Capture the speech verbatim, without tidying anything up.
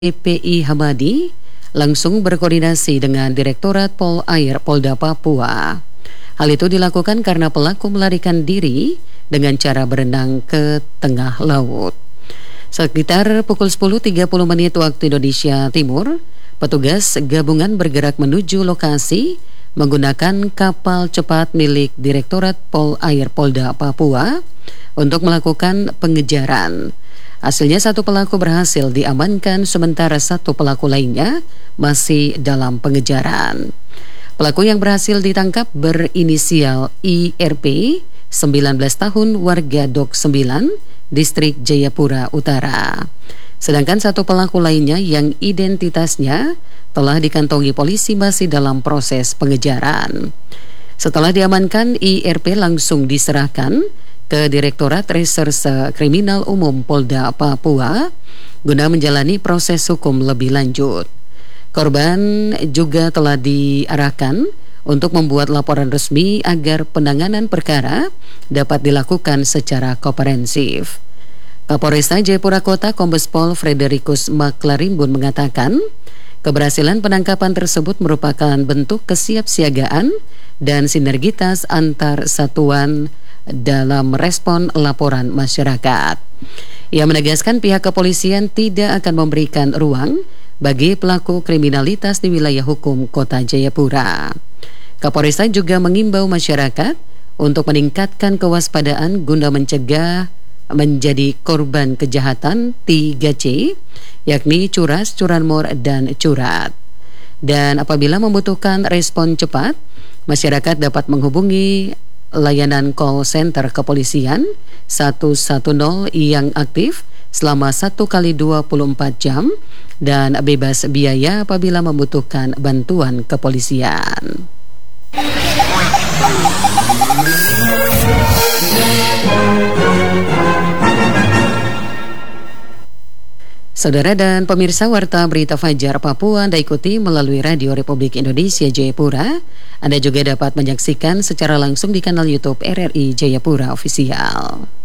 P P I Hamadi langsung berkoordinasi dengan Direktorat Pol Air Polda Papua. Hal itu dilakukan karena pelaku melarikan diri dengan cara berenang ke tengah laut. Sekitar pukul sepuluh tiga puluh menit waktu Indonesia Timur, petugas gabungan bergerak menuju lokasi menggunakan kapal cepat milik Direktorat Pol Air Polda Papua untuk melakukan pengejaran. Hasilnya satu pelaku berhasil diamankan sementara satu pelaku lainnya masih dalam pengejaran. Pelaku yang berhasil ditangkap berinisial I R P, sembilan belas tahun, warga Dok sembilan, Distrik Jayapura Utara. Sedangkan satu pelaku lainnya yang identitasnya telah dikantongi polisi masih dalam proses pengejaran. Setelah diamankan, I R P langsung diserahkan ke Direktorat Reserse Kriminal Umum Polda Papua guna menjalani proses hukum lebih lanjut. Korban juga telah diarahkan untuk membuat laporan resmi agar penanganan perkara dapat dilakukan secara komprehensif. Kapolresta Jayapura Kota Kombes Pol Frederikus Maklarimbun mengatakan, keberhasilan penangkapan tersebut merupakan bentuk kesiapsiagaan dan sinergitas antar satuan dalam respon laporan masyarakat. Ia menegaskan pihak kepolisian tidak akan memberikan ruang bagi pelaku kriminalitas di wilayah hukum Kota Jayapura. Kapolresta juga mengimbau masyarakat untuk meningkatkan kewaspadaan guna mencegah menjadi korban kejahatan tiga C, yakni curas, curanmor, dan curat. Dan apabila membutuhkan respon cepat, masyarakat dapat menghubungi layanan call center kepolisian satu satu nol yang aktif selama satu kali dua puluh empat jam dan bebas biaya apabila membutuhkan bantuan kepolisian. Saudara dan pemirsa Warta Berita Fajar Papua Anda ikuti melalui Radio Republik Indonesia Jayapura. Anda juga dapat menyaksikan secara langsung di kanal YouTube R R I Jayapura Official.